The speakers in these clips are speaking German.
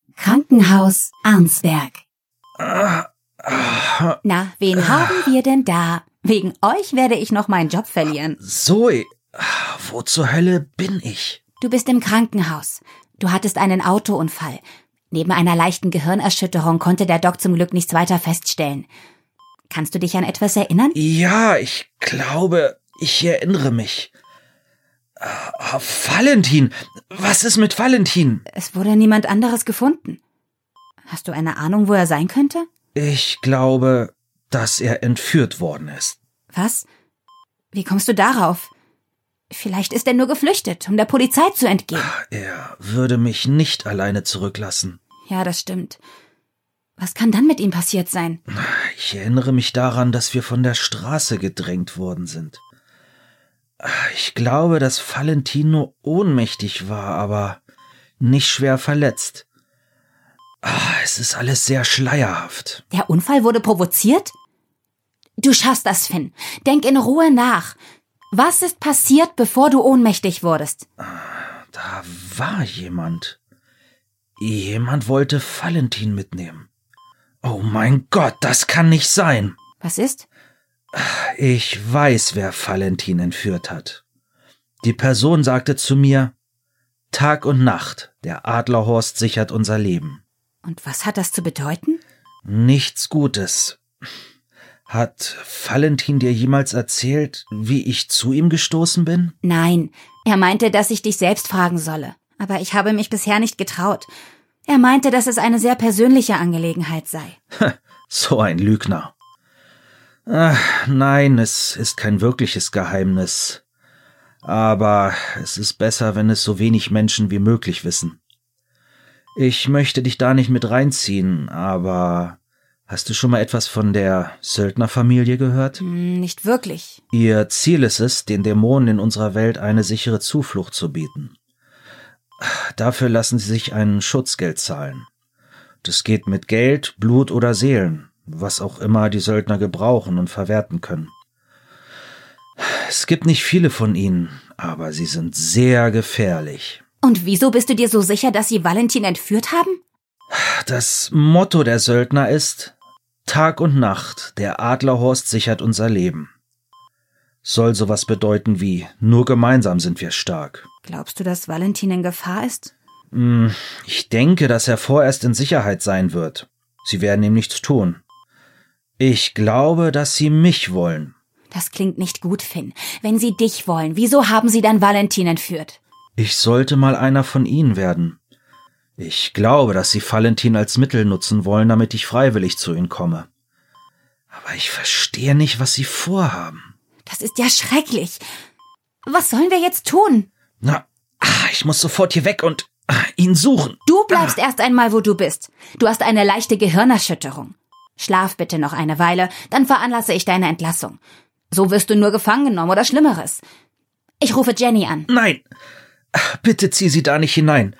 Krankenhaus Arnsberg. Na, wen haben wir denn da? Wegen euch werde ich noch meinen Job verlieren. Zoe, wo zur Hölle bin ich? Du bist im Krankenhaus. Du hattest einen Autounfall. Neben einer leichten Gehirnerschütterung konnte der Doc zum Glück nichts weiter feststellen. Kannst du dich an etwas erinnern? Ja, ich glaube, ich erinnere mich. Valentin! Was ist mit Valentin? Es wurde niemand anderes gefunden. Hast du eine Ahnung, wo er sein könnte? Ich glaube, dass er entführt worden ist. Was? Wie kommst du darauf? Vielleicht ist er nur geflüchtet, um der Polizei zu entgehen. Er würde mich nicht alleine zurücklassen. Ja, das stimmt. Was kann dann mit ihm passiert sein? Ich erinnere mich daran, dass wir von der Straße gedrängt worden sind. Ich glaube, dass Valentin nur ohnmächtig war, aber nicht schwer verletzt. Es ist alles sehr schleierhaft. Der Unfall wurde provoziert? Du schaffst das, Finn. Denk in Ruhe nach. Was ist passiert, bevor du ohnmächtig wurdest? Da war jemand. Jemand wollte Valentin mitnehmen. Oh mein Gott, das kann nicht sein. Was ist? Ich weiß, wer Valentin entführt hat. Die Person sagte zu mir, Tag und Nacht, der Adlerhorst sichert unser Leben. Und was hat das zu bedeuten? Nichts Gutes. Hat Valentin dir jemals erzählt, wie ich zu ihm gestoßen bin? Nein, er meinte, dass ich dich selbst fragen solle. Aber ich habe mich bisher nicht getraut. Er meinte, dass es eine sehr persönliche Angelegenheit sei. So ein Lügner. Nein, es ist kein wirkliches Geheimnis. Aber es ist besser, wenn es so wenig Menschen wie möglich wissen. Ich möchte dich da nicht mit reinziehen, aber hast du schon mal etwas von der Söldnerfamilie gehört? Nicht wirklich. Ihr Ziel ist es, den Dämonen in unserer Welt eine sichere Zuflucht zu bieten. Dafür lassen sie sich ein Schutzgeld zahlen. Das geht mit Geld, Blut oder Seelen, was auch immer die Söldner gebrauchen und verwerten können. Es gibt nicht viele von ihnen, aber sie sind sehr gefährlich. Und wieso bist du dir so sicher, dass sie Valentin entführt haben? Das Motto der Söldner ist Tag und Nacht, der Adlerhorst sichert unser Leben. Soll sowas bedeuten wie, nur gemeinsam sind wir stark. Glaubst du, dass Valentin in Gefahr ist? Ich denke, dass er vorerst in Sicherheit sein wird. Sie werden ihm nichts tun. Ich glaube, dass sie mich wollen. Das klingt nicht gut, Finn. Wenn sie dich wollen, wieso haben sie dann Valentin entführt? Ich sollte mal einer von ihnen werden. Ich glaube, dass sie Valentin als Mittel nutzen wollen, damit ich freiwillig zu ihnen komme. Aber ich verstehe nicht, was sie vorhaben. Das ist ja schrecklich. Was sollen wir jetzt tun? Ich muss sofort hier weg und ihn suchen. Du bleibst erst einmal, wo du bist. Du hast eine leichte Gehirnerschütterung. Schlaf bitte noch eine Weile, dann veranlasse ich deine Entlassung. So wirst du nur gefangen genommen oder Schlimmeres. Ich rufe Jenny an. Nein, bitte zieh sie da nicht hinein.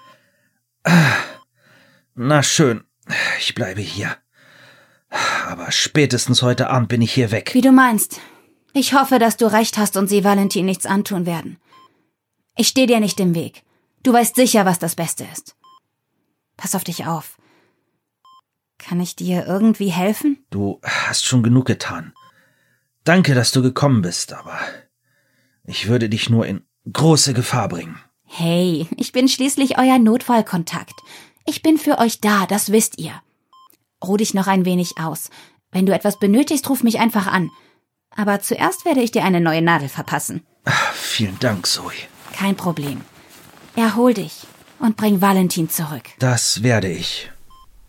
Na schön, ich bleibe hier. Aber spätestens heute Abend bin ich hier weg. Wie du meinst. Ich hoffe, dass du recht hast und sie Valentin nichts antun werden. Ich stehe dir nicht im Weg. Du weißt sicher, was das Beste ist. Pass auf dich auf. Kann ich dir irgendwie helfen? Du hast schon genug getan. Danke, dass du gekommen bist, aber ich würde dich nur in große Gefahr bringen. Hey, ich bin schließlich euer Notfallkontakt. Ich bin für euch da, das wisst ihr. Ruh dich noch ein wenig aus. Wenn du etwas benötigst, ruf mich einfach an. Aber zuerst werde ich dir eine neue Nadel verpassen. Vielen Dank, Zoe. Kein Problem. Erhol dich und bring Valentin zurück. Das werde ich.